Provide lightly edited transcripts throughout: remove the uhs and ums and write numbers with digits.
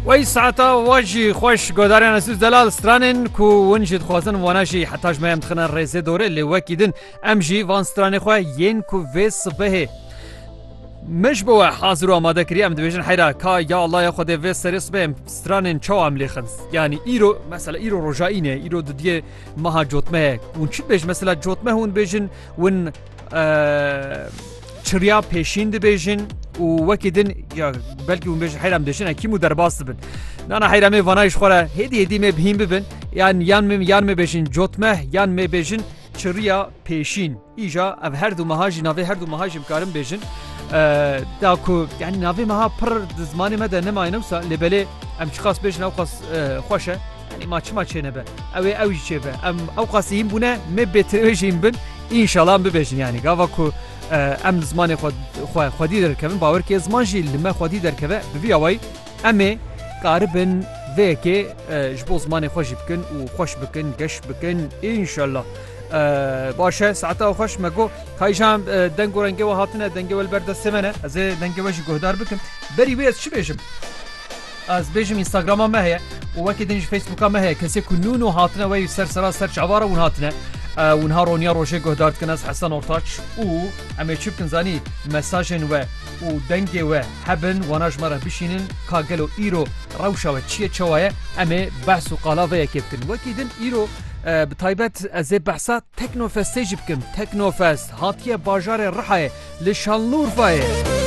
وی ساعتا واجی خوش گوداران اسوس دلال سترانن کو ونجد خوازن واناشی حتاج میم تخنن ریزه دوره لوکیدن امجی وان ستران خو ین کو و صبح مش بو حاضر و آماده کری ام دویژن حیرا کا یا الله یا خود و سرس بهم سترانن چو عملی خنس یعنی ایرو مثلا ایرو رجاینه ایرو دیگه مها جوتمه اون چی بیش مثلا جوتمه اون بیشن ون چریا پیشین بیشن و وکیدن یا بلکه اون بیشن حیرام داشتن کی مو درباست بن نه حیرامه وانایش خوره هدی می بهیم ببن یعنی یان می بیشن جوتمه یان می بیشن چریا پیشین ایجا او هر دو مهاجی ناوی هر دو مهاجی بکارم بیشن داکو یعنی ناوی مها پر زمانی مده نماینه وسا لبله ام چخاص بیشن او خاص خوشه یعنی ما چه نبه او چه به ام او خاصیم بونه می بترجیم بن ان شاء الله ببیشن یعنی گاواکو ام زمان خودی در کبن باور که زمان جی لما خودی در کبه بی اوای امی قاربن و که جبو زمان خوش بکن و خوش بکن گش بکن ان شاء الله باشه ساعتا خوش مگو کایجام دنگو رنگه و هاتنه دنگه ول برد سمنه از دنگه وش گهدار بکم بری ویس چی بیشم از بیشم اینستاگرام ما هي ووكي دنج فيسبوك ما هي كسي كنونو هاتنا وي سر عباره ون هاتنا ونهار نيا روشه گهدارت کناس حسن اورتاچ او اما چیپ کنزانی مساجن و دنگه و حبن وناج مره بشینن کاگلو ایرو روشا و چیه چوایه اما بحث و قالاوه یکی بکن وکی دن ایرو بطایبت از بحثا تکنو فست تجیب کم تکنو فست هاتیه باجار رحایه لشالنور فایه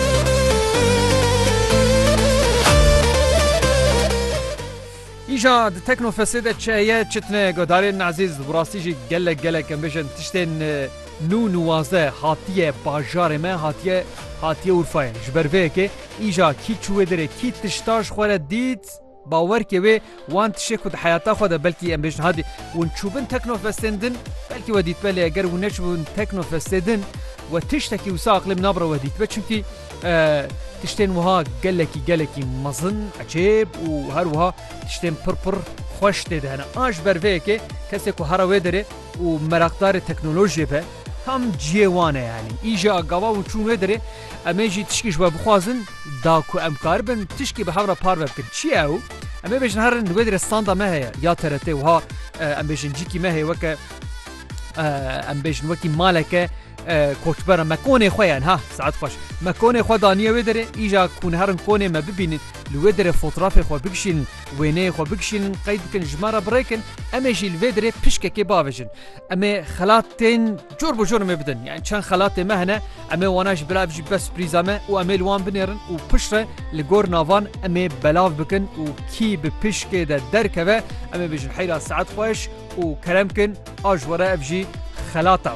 ایجا تکنو فسد چه چتنه گدارین عزیز براستی جی گله کم بشن تشتن نو نوازه هاتیه باجار ما هاتیه اورفای جبروه که ایجا کی چوه داره کی تشتاش خوره دید باور که وی وان تشه کد حیاتا خوده بلکی ام بشن هادی ون چوبن تکنو فسدن بلکی ودیت بله اگر ونش ون تکنو فسدن و تشتکی وسا اقلم نبره ودیت به چونکی تشتين وها قالكي مظن عجيب وهروها تشتين بربر خوش تدهنا اش برفيكي كسيكو هرا ويدري ومراقدار التكنولوجيا به هم جيوانه يعني ايجا قوا وچون ويدري اميجي تشكيش بخوازن داكو امكار بن تشكي بحورا بار بكن تشياو اما بيجن هرن ويدري ستاندا ما هي يا ترتي وها ام بيجن جيكي ما هي وك ام بيجن وكي مالكه کوچبر مکونه خوین ها ساعت خوش مکونه خو دانیه ودره ایجا کون هرن کونه ما ببینید لودره فوتوغراف خو بکشین وینه خو بکشین قید کن جمره بریکن اما جیل ودره پشک کی باوجن اما خلاتین جور بجور مبدن يعني چند خلات مهنه اما واناش بلاف بس بريزامه و اما لوان بنيرن و پشره لگور ناوان اما بلاف بکن و کی به پشک ده درکوه اما بجن حیلا ساعت خوش و کرم کن اجوره افجی خلاطه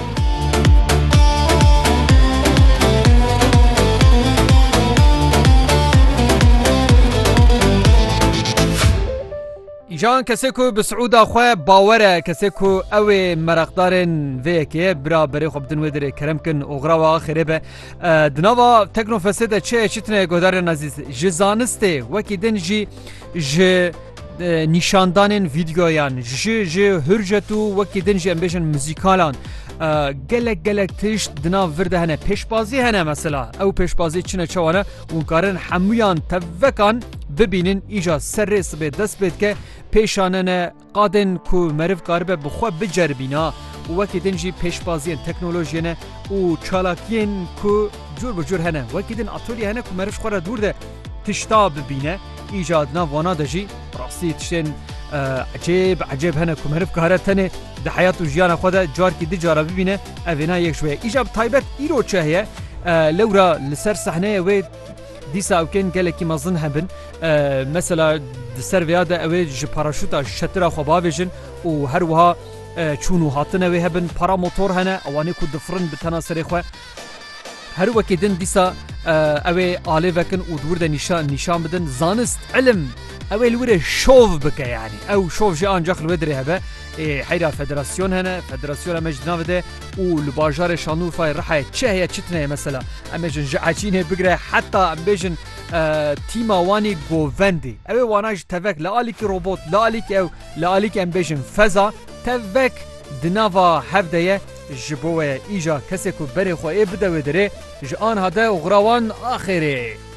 جان کسیکو بسعودا خو باوره کسیکو او مرقدارن ویکه برا بری خو بدن ودره کرم کن اوغرا اخره به دنوا تکنو فسد چتنه گودار عزیز جزانسته وکی دنجی ج نشاندانن ویدیویان ج هرجتو وکی دنجی امبیشن موزیکالان گلک تشت دنا ورده هنه پیشبازی هنه مثلا او پیشبازی چنه چوانه اونکارن حمویان توکان ببینن ایجا سر سبه دست بید که پیشانن قادن کو مرف قاربه بخوا بجربینا و وکی دنجی پیشبازی تکنولوژی نه و چالاکین کو جور بجور هنه وکی دن اطولی هنه کو مرف خوره دور ده تشتا ببینه ایجادنا وانا دجی راستی تشتین عجیب هنه کو مرف قارتنه ده حیات و جیان خود جار کی دی جارا ببینه اوینا یک شویه ایجاب تایبت ایرو چهیه لورا لسر صحنه و دیسا اوکن گلکی مزن هبن مثلا سر ویاده اوی ج پاراشوتا شترا خو باویجن و هر وها چونو هاتنه وی هبن پارا موتور هنه اوانی کو دفرن بتناسری خو هر وکی دن دیسا اوی آله وکن و دور ده نشان بدن زانست علم اوی لوره شوف بکه يعني او شوف جي انجاق الودري هبه حيرا فدراسيون هنا فدراسيون مجدنا بده ولباجار شانوفا رحاية هي تشتنه مثلا امجن جعجينه بقرا حتى امجن تيما واني جوفندي اوي واناج تفك لا اليك روبوت لا اليك او لا اليك امجن فزا تفك دنافا هفديه جبوه ايجا كسكو بري خو بده ودري جان هذا وغراوان اخره